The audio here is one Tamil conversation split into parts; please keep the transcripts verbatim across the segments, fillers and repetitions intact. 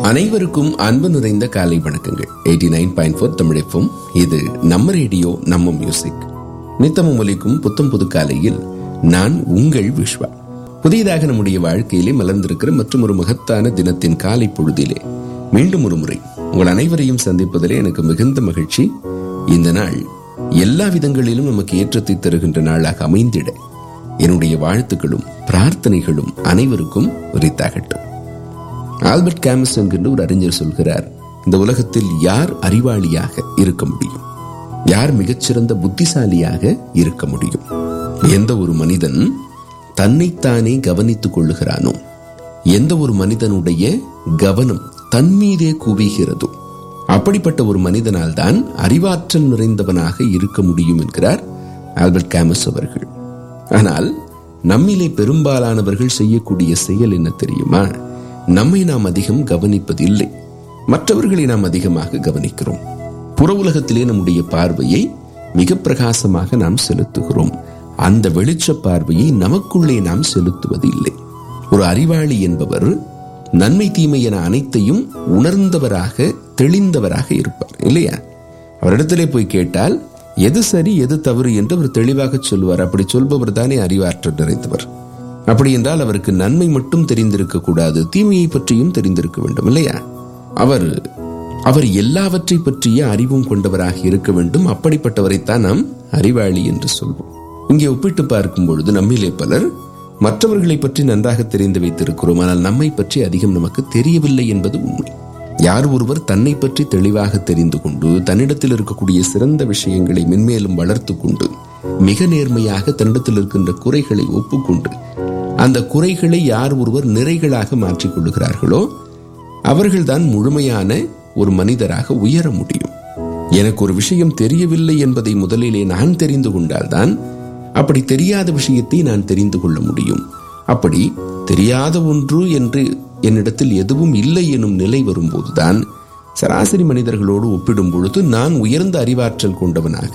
அனைவருக்கும் அன்பு நிறைந்த காலை வணக்கங்கள். Eighty nine point four Tamil FM. இது நம்ம ரேடியோ, நம்ம மியூசிக். நித்தமும் ஒலிக்கும் புத்தம் புது காலையில் நான் உங்கள் விஸ்வா. புதியதாக நம்முடைய வாழ்க்கையிலே மலர்ந்திருக்கிற மற்றும் ஒரு மகத்தான தினத்தின் காலை பொழுதிலே மீண்டும் ஒரு முறை உங்கள் அனைவரையும் சந்திப்பதிலே எனக்கு மிகுந்த மகிழ்ச்சி. இந்த நாள் எல்லா விதங்களிலும் நமக்கு ஏற்றத்தை தருகின்ற நாளாக அமைந்திட என்னுடைய வாழ்த்துக்களும் பிரார்த்தனைகளும் அனைவருக்கும் உரித்தாகட்டும். ஆல்பர்ட் கேமஸ் என்கின்ற ஒரு அறிஞர் சொல்கிறார், இந்த உலகத்தில் யார் அறிவாளியாக இருக்க முடியும், யார் மிகச்சிறந்த புத்திசாலியாக இருக்க முடியும்? எந்த ஒரு மனிதன் தன்னைத்தானே கவனித்துக் கொள்ளுகிறானோ, எந்த ஒரு மனிதனுடைய கவனம் தன் மீதே குவிகிறதோ, அப்படிப்பட்ட ஒரு மனிதனால் தான் அறிவாற்றல் நிறைந்தவனாக இருக்க முடியும் என்கிறார் ஆல்பர்ட் கேமஸ் அவர்கள். ஆனால் நம்மிலே பெரும்பாலானவர்கள் செய்யக்கூடிய செயல் என்ன தெரியுமா? நம்மை நாம் அதிகம் கவனிப்பதில்லை, மற்றவர்களை நாம் அதிகமாக கவனிக்கிறோம். புற உலகத்திலே நம்முடைய பார்வையை மிக பிரகாசமாக நாம் செலுத்துகிறோம். அந்த வெளிச்ச பார்வையை நமக்குள்ளே நாம் செலுத்துவது இல்லை. ஒரு அறிவாளி என்பவர் நன்மை தீமை என அனைத்தையும் உணர்ந்தவராக தெளிந்தவராக இருப்பார், இல்லையா? அவரிடத்திலே போய் கேட்டால் எது சரி எது தவறு என்று அவர் தெளிவாக சொல்வார். அப்படி சொல்பவர் தானே அறிவாற்றல் நிறைந்தவர். அப்படி என்றால் அவருக்கு நன்மை மட்டும் தெரிந்திருக்க கூடாது, தீமையை பற்றியும் தெரிந்திருக்க வேண்டும், இல்லையா? அவர் அவர் எல்லாவற்றை பற்றிய அறிவும் கொண்டவராக இருக்க வேண்டும். அப்படிப்பட்டவரைத்தான் நாம் அறிவாளி என்று சொல்வோம். இங்கே ஒப்பிட்டு பார்க்கும் பொழுது நம்மிலே பலர் மற்றவர்களை பற்றி நன்றாக தெரிந்து வைத்திருக்கிறோம், ஆனால் நம்மை பற்றி அதிகம் நமக்கு தெரியவில்லை என்பது உண்மை. யார் ஒருவர் தன்னை பற்றி தெளிவாக தெரிந்து கொண்டு தன்னிடத்தில் இருக்கக்கூடிய சிறந்த விஷயங்களை மென்மேலும் வளர்த்து கொண்டு மிக நேர்மையாக தன்னிடத்தில் இருக்கின்ற குறைகளை ஒப்புக்கொண்டு அந்த குறைகளை யார் ஒருவர் நிறைகளாக மாற்றிக் கொள்ளுகிறார்களோ அவர்கள்தான் முழுமையான ஒரு மனிதராக உயர முடியும். எனக்கு ஒரு விஷயம் தெரியவில்லை என்பதை முதலிலே நான் தெரிந்து கொண்டால்தான் அப்படி தெரியாத விஷயத்தை நான் தெரிந்து கொள்ள முடியும். அப்படி தெரியாத ஒன்று என்று என்னிடத்தில் எதுவும் இல்லை எனும் நிலை வரும்போதுதான் சராசரி மனிதர்களோடு ஒப்பிடும் பொழுது நான் உயர்ந்த அறிவாற்றல் கொண்டவனாக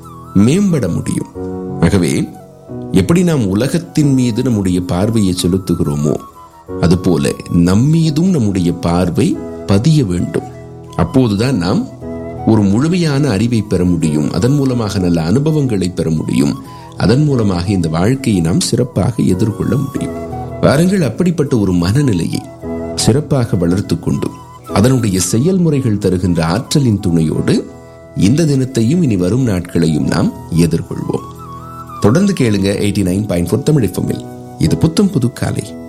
மேம்பட முடியும். ஆகவே எப்படி நாம் உலகத்தின் மீது நம்முடைய பார்வையை செலுத்துகிறோமோ அதுபோல நம்மீதும் நம்முடைய பார்வை பதிய வேண்டும். அப்போதுதான் நாம் ஒரு முழுமையான அறிவை பெற முடியும். அதன் மூலமாக நல்ல அனுபவங்களை பெற முடியும். அதன் மூலமாக இந்த வாழ்க்கையை நாம் சிறப்பாக எதிர்கொள்ள முடியும். வாருங்கள், அப்படிப்பட்ட ஒரு மனநிலையை சிறப்பாக வளர்த்து கொண்டு அதனுடைய செயல்முறைகள் தருகின்ற ஆற்றலின் துணையோடு இந்த தினத்தையும் இனி வரும் நாட்களையும் நாம் எதிர்கொள்வோம். தொடர்ந்து கேளுங்க eighty nine point four Tamil எஃப்எம்மில். இது புத்தம் புது காலை.